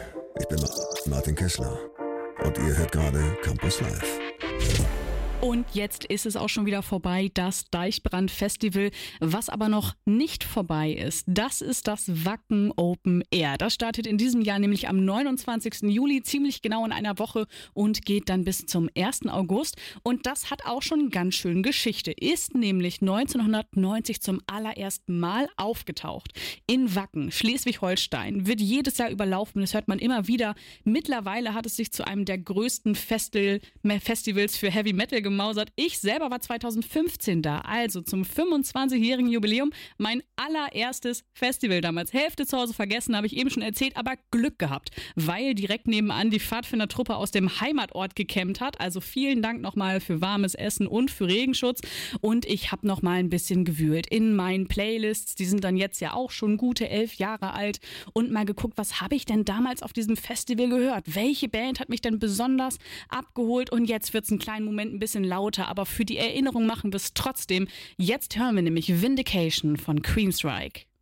ich bin Martin Kessler und ihr hört gerade Campus Live. Und jetzt ist es auch schon wieder vorbei, das Deichbrand-Festival. Was aber noch nicht vorbei ist, das ist das Wacken Open Air. Das startet in diesem Jahr nämlich am 29. Juli, ziemlich genau in einer Woche und geht dann bis zum 1. August. Und das hat auch schon ganz schön Geschichte. Ist nämlich 1990 zum allerersten Mal aufgetaucht. In Wacken, Schleswig-Holstein, wird jedes Jahr überlaufen. Das hört man immer wieder. Mittlerweile hat es sich zu einem der größten Festivals für Heavy Metal gemausert. Ich selber war 2015 da, also zum 25-jährigen Jubiläum, mein allererstes Festival damals. Hälfte zu Hause vergessen, habe ich eben schon erzählt, aber Glück gehabt, weil direkt nebenan die Pfadfindertruppe aus dem Heimatort gecampt hat. Also vielen Dank nochmal für warmes Essen und für Regenschutz. Und ich habe nochmal ein bisschen gewühlt in meinen Playlists. Die sind dann jetzt ja auch schon gute 11 Jahre alt. Und mal geguckt, was habe ich denn damals auf diesem Festival gehört? Welche Band hat mich denn besonders abgeholt? Und jetzt wird es einen kleinen Moment ein bisschen lauter, aber für die Erinnerung machen wir es trotzdem. Jetzt hören wir nämlich Vindication von Queensryche.